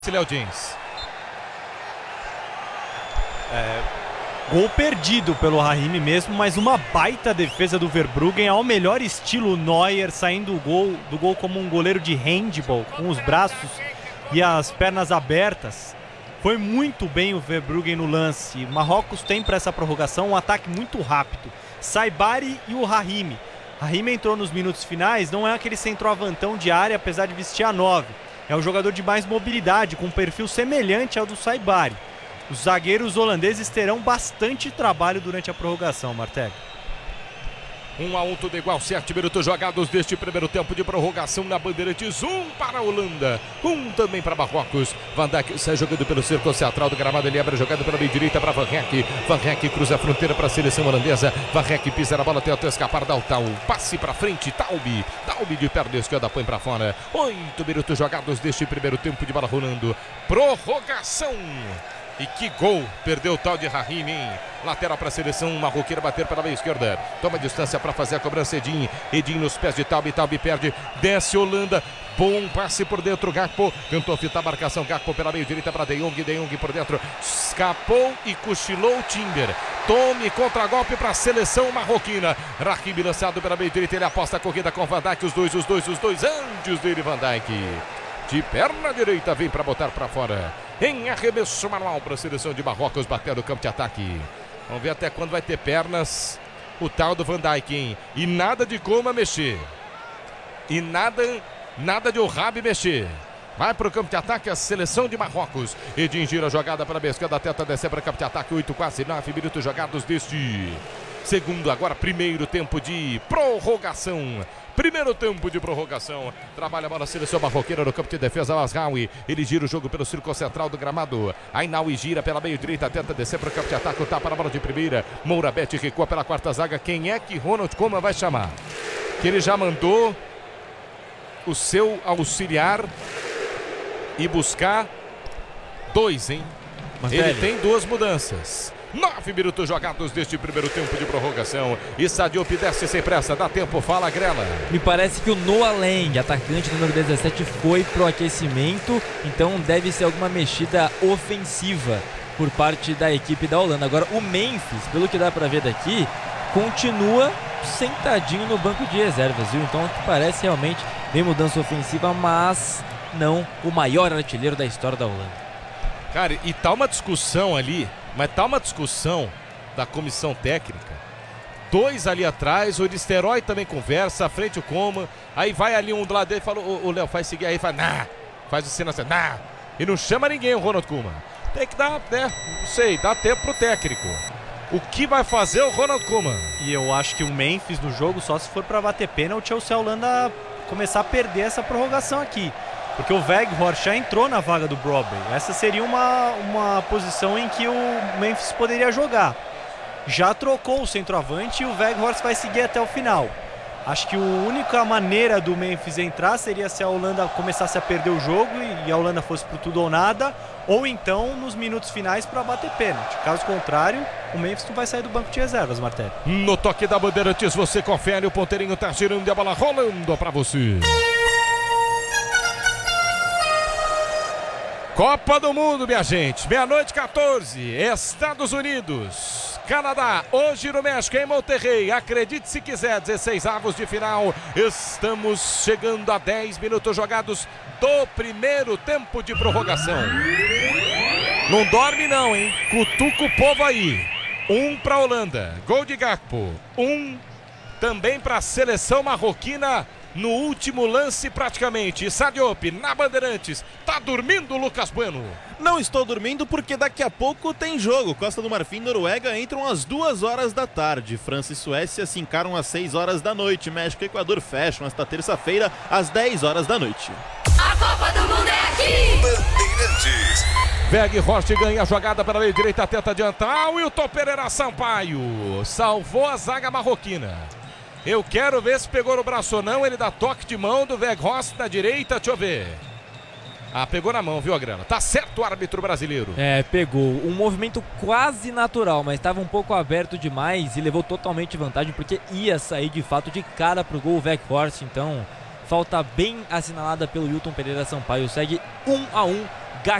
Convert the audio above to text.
Léo Jeans. Gol perdido pelo Rahimi mesmo, mas uma baita defesa do Verbruggen ao melhor estilo Neuer, saindo do gol como um goleiro de handball, com os braços e as pernas abertas. Foi muito bem o Verbruggen no lance. O Marrocos tem para essa prorrogação um ataque muito rápido. Saibari e o Rahimi. Rahimi entrou nos minutos finais, não é aquele centroavantão de área, apesar de vestir a 9. É um jogador de mais mobilidade, com um perfil semelhante ao do Saibari. Os zagueiros holandeses terão bastante trabalho durante a prorrogação, Marteg. 1-1, tudo igual, 7 minutos jogados deste primeiro tempo de prorrogação na Bandeirantes. 1 para a Holanda, 1 também para Marrocos. Van Dijk sai jogando pelo círculo central do gramado, ele abre jogando pela meia direita para Van Rijk. Van Rijk cruza a fronteira para a seleção holandesa. Van Rijk pisa na bola, tenta escapar da Altau. Passe para frente, Taube de perna esquerda, põe para fora. 8 minutos jogados deste primeiro tempo de bola rolando. Prorrogação. E que gol, perdeu o tal de Rahimi, hein? Lateral para a seleção marroquina, bater pela meia esquerda. Toma distância para fazer a cobrança, Edin. Edin nos pés de Taube, Taube perde. Desce Holanda, bom passe por dentro, Gakpo. Tentou fitar a marcação, Gakpo pela meia direita para De Jong por dentro. Escapou e cochilou o Timber. Tome contra-golpe para a seleção marroquina. Rahimi lançado pela meia direita, ele aposta a corrida com Van Dijk. Os dois antes dele, Van Dijk. De perna direita, vem para botar para fora. Em arremesso manual para a seleção de Marrocos, bater no campo de ataque. Vamos ver até quando vai ter pernas o tal do Van Dijk, hein? E nada de Goma mexer. E nada de Ouahabi mexer. Vai para o campo de ataque a seleção de Marrocos. Edin gira a jogada para a esquerda, tenta descer para o campo de ataque. 8, quase 9 minutos jogados deste segundo, agora primeiro tempo de prorrogação. Primeiro tempo de prorrogação. Trabalha a bola a seleção marroquina no campo de defesa. Masraoui. Ele gira o jogo pelo círculo central do gramado. Ainaoui gira pela meia direita. Tenta descer para o campo de ataque. Tapa na bola de primeira. Mourabete recua pela quarta zaga. Quem é que Ronald Koeman vai chamar? Que ele já mandou o seu auxiliar e buscar 2, hein? Mas ele tem 2 mudanças. 9 minutos jogados deste primeiro tempo de prorrogação. E Sadio desce sem pressa, dá tempo, fala Grela. Me parece que o Noah Lang, atacante número 17, foi pro aquecimento, então deve ser alguma mexida ofensiva por parte da equipe da Holanda. Agora o Memphis, pelo que dá para ver daqui, continua sentadinho no banco de reservas, viu? Então parece realmente bem mudança ofensiva, mas não o maior artilheiro da história da Holanda. Cara, e tá uma discussão ali, mas tá uma discussão da comissão técnica. 2 ali atrás, o Eristerói também conversa, à frente o Koeman. Aí vai ali um do lado dele e fala, o Léo, faz seguir aí, faz, faz o sinal assim, e não chama ninguém o Ronald Koeman. Tem que dar, né, não sei, dá tempo pro técnico. O que vai fazer o Ronald Koeman? E eu acho que o Memphis no jogo, só se for para bater pênalti ou se a Holanda começar a perder essa prorrogação aqui. Porque o Weghorst já entrou na vaga do Brobbey. Essa seria uma posição em que o Memphis poderia jogar. Já trocou o centroavante e o Weghorst vai seguir até o final. Acho que a única maneira do Memphis entrar seria se a Holanda começasse a perder o jogo e a Holanda fosse pro tudo ou nada, ou então nos minutos finais para bater pênalti. Caso contrário, o Memphis não vai sair do banco de reservas, Martelli. No toque da Bandeirantes, você confere, o ponteirinho tá girando e a bola rolando para você. Copa do Mundo, minha gente, 00:14, Estados Unidos, Canadá, hoje no México, em Monterrey, acredite se quiser, 16avos de final, estamos chegando a 10 minutos jogados do primeiro tempo de prorrogação. Não dorme não, hein, cutuca o povo aí. 1 para a Holanda, gol de Gakpo, 1 também para a seleção marroquina. No último lance praticamente, Sadiop na Bandeirantes, tá dormindo Lucas Bueno? Não estou dormindo porque daqui a pouco tem jogo. Costa do Marfim e Noruega entram às 2 horas da tarde. França e Suécia se encaram às 6 horas da noite. México e Equador fecham esta terça-feira às 10 horas da noite. A Copa do Mundo é aqui! Bandeirantes. Weghorst ganha a jogada pela meia direita, tenta adiantar, e o Tom Pereira Sampaio salvou a zaga marroquina. Eu quero ver se pegou no braço ou não. Ele dá toque de mão do Weghorst na direita. Deixa eu ver. Pegou na mão, viu, Agrana? Tá certo o árbitro brasileiro. Pegou. Um movimento quase natural, mas estava um pouco aberto demais e levou totalmente vantagem porque ia sair de fato de cara pro gol o Weghorst. Então, falta bem assinalada pelo Hilton Pereira Sampaio. Segue 1-1